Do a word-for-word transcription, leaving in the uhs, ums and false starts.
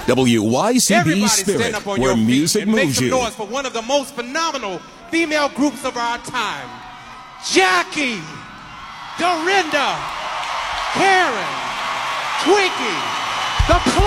W Y C B Everybody Spirit, stand up on where your feet music and make moves some you. noise for one of the most phenomenal female groups of our time. Jackie, Dorinda, Karen, Twinkie, the